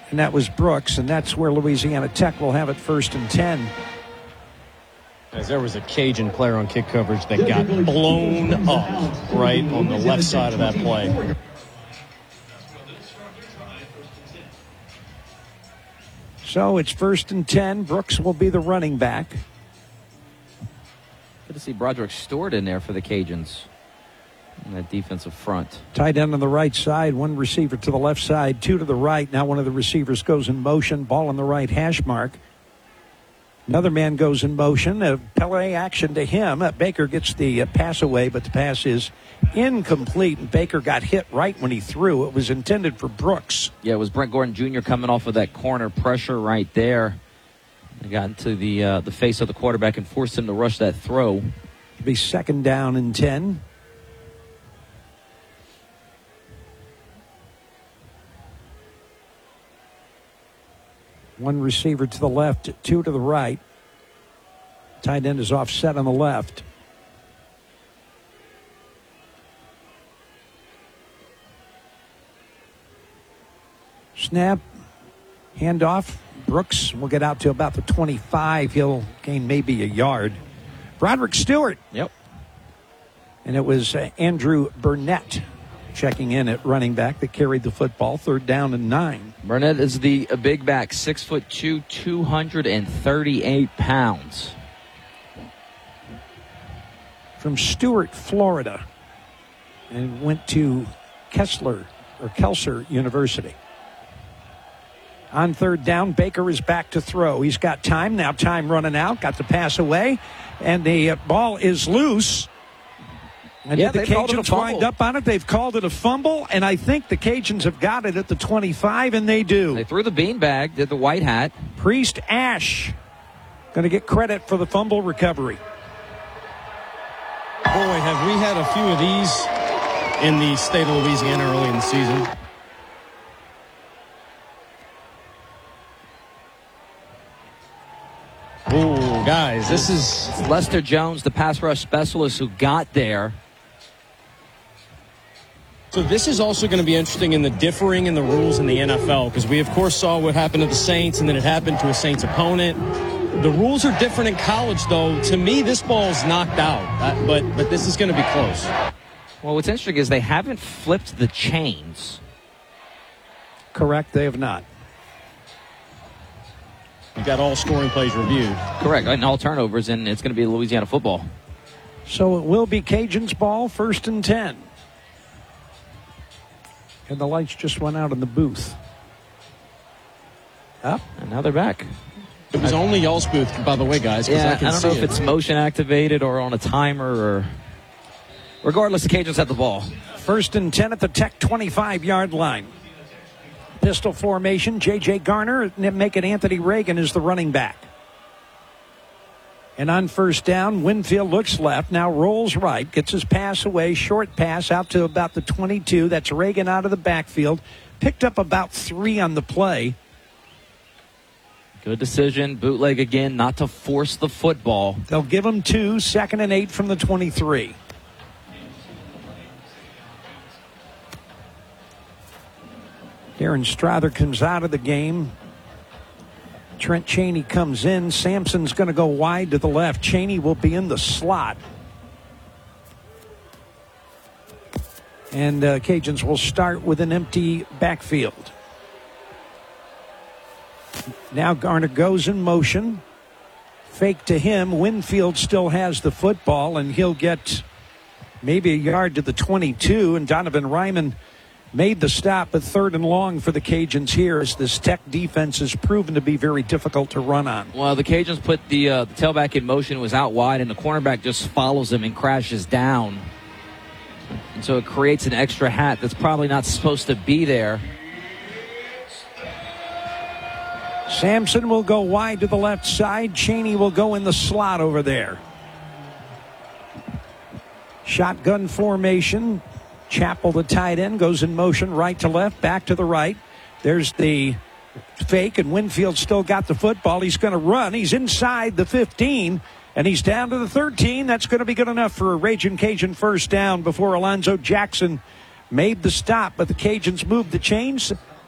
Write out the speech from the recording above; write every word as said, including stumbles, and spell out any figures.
And that was Brooks, and that's where Louisiana Tech will have it first and ten. As there was a Cajun player on kick coverage that got blown up right on the left side of that play. So it's first and ten. Brooks will be the running back. Good to see Broderick Stewart in there for the Cajuns in that defensive front. Tight end on the right side, one receiver to the left side, two to the right. Now one of the receivers goes in motion, ball on the right hash mark. Another man goes in motion. A Pele action to him. Uh, Baker gets the uh, pass away, but the pass is incomplete. And Baker got hit right when he threw. It was intended for Brooks. Yeah, it was Brent Gordon Junior coming off of that corner pressure right there. He got into the uh, the face of the quarterback and forced him to rush that throw. It'll be second down and ten. One receiver to the left, two to the right. Tight end is offset on the left. Snap, handoff. Brooks will get out to about the twenty-five. He'll gain maybe a yard. Broderick Stewart. Yep. And it was uh, Andrew Burnett checking in at running back that carried the football. Third down and nine. Burnett is the a big back, six foot two, two hundred thirty-eight pounds. From Stuart, Florida, and went to Kessler or Kelser University. On third down, Baker is back to throw. He's got time. Now time running out. Got the pass away. And the uh, ball is loose. And yeah, did the Cajuns wind up on it? They've called it a fumble, and I think the Cajuns have got it at the twenty-five, and they do. They threw the beanbag, did the white hat. Priest Ash going to get credit for the fumble recovery. Boy, have we had a few of these in the state of Louisiana early in the season. Ooh, guys, this is... It's Lester Jones, the pass rush specialist who got there. So this is also going to be interesting in the differing in the rules in the N F L, because we, of course, saw what happened to the Saints, and then it happened to a Saints opponent. The rules are different in college, though. To me, this ball's knocked out, uh, but but this is going to be close. Well, what's interesting is they haven't flipped the chains. Correct, they have not. You got all scoring plays reviewed. Correct, and all turnovers, and it's going to be Louisiana football. So it will be Cajuns ball, first and ten. And the lights just went out in the booth. Up. And now they're back. It was only y'all's booth, by the way, guys. Yeah, I, can I don't see know if it. it's motion activated or on a timer or... Regardless, the Cajuns have the ball. First and ten at the Tech twenty-five-yard line. Pistol formation, J J. Garner, making Anthony Reagan as the running back. And on first down, Winfield looks left, now rolls right, gets his pass away, short pass out to about the twenty-two. That's Reagan out of the backfield. Picked up about three on the play. Good decision, bootleg again, not to force the football. They'll give him two, second and eight from the twenty-three. Darren Strother comes out of the game. Trent Cheney comes in. Sampson's going to go wide to the left. Cheney will be in the slot. And uh, Cajuns will start with an empty backfield. Now Garner goes in motion. Fake to him. Winfield still has the football, and he'll get maybe a yard to the twenty-two. And Donovan Ryman made the stop at third and long for the Cajuns here, as this Tech defense has proven to be very difficult to run on. Well, the Cajuns put the, uh, the tailback in motion, was out wide, and the cornerback just follows him and crashes down. And so it creates an extra hat that's probably not supposed to be there. Sampson will go wide to the left side. Cheney will go in the slot over there. Shotgun formation. Chappell, the tight end, goes in motion right to left, back to the right. There's the fake, and Winfield still got the football. He's going to run. He's inside the fifteen, and he's down to the thirteen. That's going to be good enough for a Ragin' Cajun first down before Alonzo Jackson made the stop. But the Cajuns moved the chains.